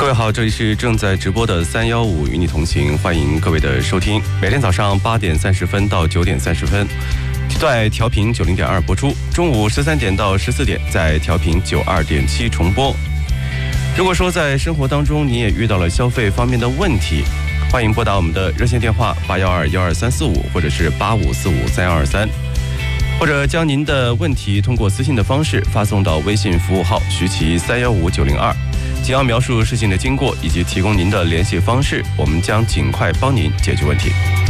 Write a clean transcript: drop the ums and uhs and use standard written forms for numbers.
位好，这里是正在直播的315与你同行，欢迎各位的收听。每天早上8点30分到9点30分，在调频90.2播出；中午13点到14点，在调频92.7重播。如果说在生活当中你也遇到了消费方面的问题，欢迎拨打我们的热线电话812-12345，或者是85453123，或者将您的问题通过私信的方式发送到微信服务号徐奇315902，请要描述事情的经过以及提供您的联系方式，我们将尽快帮您解决问题。